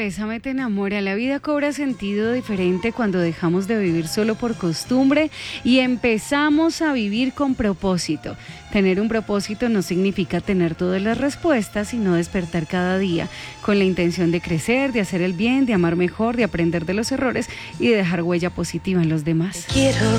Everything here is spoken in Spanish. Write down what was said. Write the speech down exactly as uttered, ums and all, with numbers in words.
Bésame te enamora. La vida cobra sentido diferente cuando dejamos de vivir solo por costumbre y empezamos a vivir con propósito. Tener un propósito no significa tener todas las respuestas, sino despertar cada día con la intención de crecer, de hacer el bien, de amar mejor, de aprender de los errores y de dejar huella positiva en los demás. Quiero